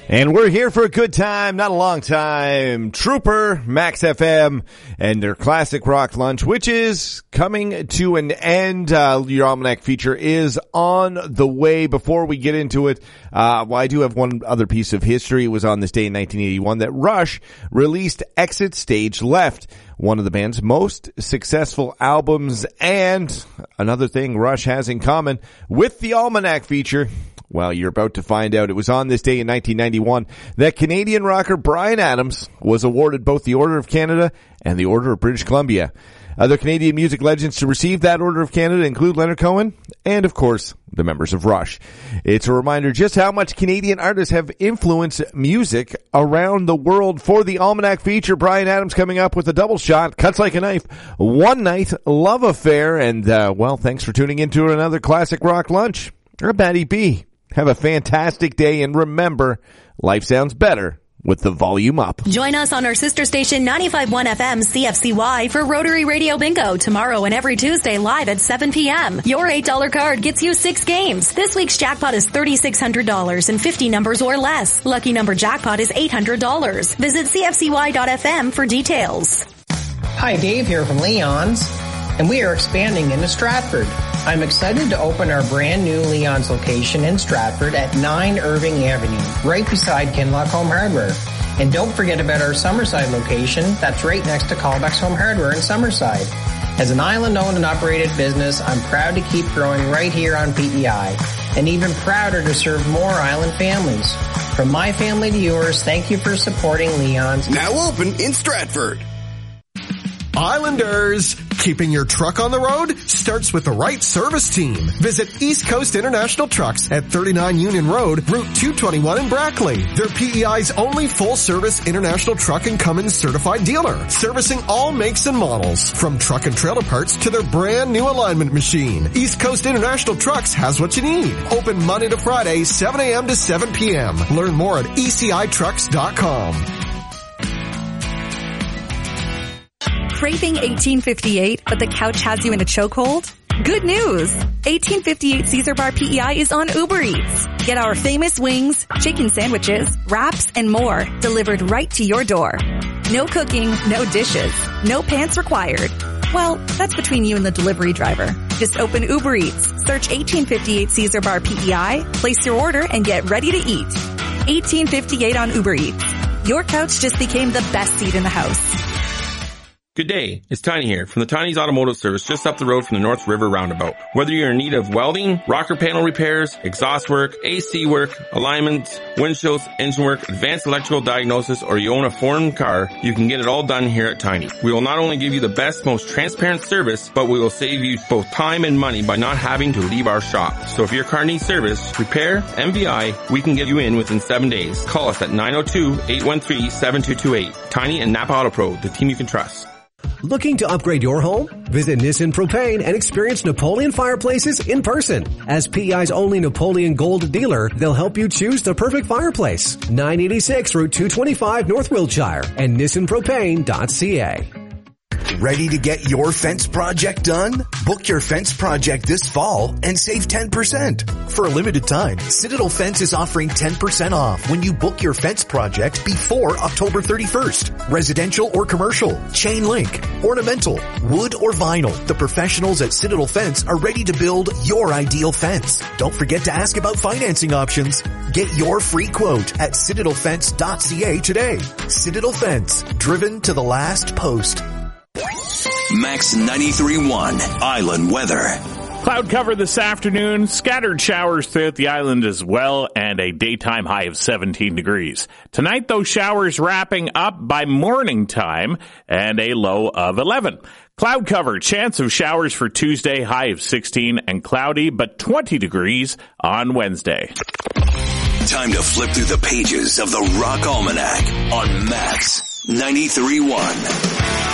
And we're here for a good time, not a long time. Trooper, Max FM, and their classic rock lunch, which is coming to an end. Your Almanac feature is on the way. Before we get into it, I do have one other piece of history. It was on this day in 1981 that Rush released Exit Stage Left, one of the band's most successful albums. And another thing Rush has in common with the Almanac feature, well, you're about to find out. It was on this day in 1991 that Canadian rocker Bryan Adams was awarded both the Order of Canada and the Order of British Columbia. Other Canadian music legends to receive that Order of Canada include Leonard Cohen and, of course, the members of Rush. It's a reminder just how much Canadian artists have influenced music around the world. For the Almanac feature, Bryan Adams coming up with a double shot, Cuts Like a Knife, One Night, Love Affair, and, well, thanks for tuning into another Classic Rock Lunch. I'm Matty B. Have a fantastic day, and remember, life sounds better with the volume up. Join us on our sister station 95.1 FM CFCY for Rotary Radio Bingo tomorrow and every Tuesday live at 7 p.m. Your $8 card gets you 6 games. This week's jackpot is $3,600 and 50 numbers or less. Lucky number jackpot is $800. Visit CFCY.FM for details. Hi, Dave here from Leon's, and we are expanding into Stratford. I'm excited to open our brand new Leon's location in Stratford at 9 Irving Avenue, right beside Kinloch Home Hardware. And don't forget about our Summerside location that's right next to Callbacks Home Hardware in Summerside. As an island-owned and operated business, I'm proud to keep growing right here on PEI, and even prouder to serve more island families. From my family to yours, thank you for supporting Leon's. Now open in Stratford. Islanders, keeping your truck on the road starts with the right service team. Visit East Coast International Trucks at 39 Union Road, Route 221 in Brackley. They're PEI's only full-service international truck and Cummins certified dealer, servicing all makes and models, from truck and trailer parts to their brand new alignment machine. East Coast International Trucks has what you need. Open Monday to Friday, 7 a.m. to 7 p.m. Learn more at ECITrucks.com. Craving 1858, but the couch has you in a chokehold? Good news! 1858 Caesar Bar PEI is on Uber Eats. Get our famous wings, chicken sandwiches, wraps, and more delivered right to your door. No cooking, no dishes, no pants required. Well, that's between you and the delivery driver. Just open Uber Eats, search 1858 Caesar Bar PEI, place your order, and get ready to eat. 1858 on Uber Eats. Your couch just became the best seat in the house. Good day, it's Tiny here from the Tiny's Automotive Service just up the road from the North River Roundabout. Whether you're in need of welding, rocker panel repairs, exhaust work, AC work, alignments, windshields, engine work, advanced electrical diagnosis, or you own a foreign car, you can get it all done here at Tiny. We will not only give you the best, most transparent service, but we will save you both time and money by not having to leave our shop. So if your car needs service, repair, MVI, we can get you in within 7 days. Call us at 902-813-7228. Tiny and Napa Auto Pro, the team you can trust. Looking to upgrade your home? Visit Nissan Propane and experience Napoleon fireplaces in person. As PEI's only Napoleon Gold dealer, they'll help you choose the perfect fireplace. 986 Route 225 North Wiltshire and nissanpropane.ca. Ready to get your fence project done? Book your fence project this fall and save 10%. For a limited time, Citadel Fence is offering 10% off when you book your fence project before October 31st. Residential or commercial, chain link, ornamental, wood or vinyl. The professionals at Citadel Fence are ready to build your ideal fence. Don't forget to ask about financing options. Get your free quote at citadelfence.ca today. Citadel Fence, driven to the last post. Max 93.1 Island Weather. Cloud cover this afternoon, scattered showers throughout the island as well, and a daytime high of 17 degrees. Tonight, those showers wrapping up by morning time and a low of 11. Cloud cover, chance of showers for Tuesday, high of 16 and cloudy, but 20 degrees on Wednesday. Time to flip through the pages of the Rock Almanac on Max 93.1.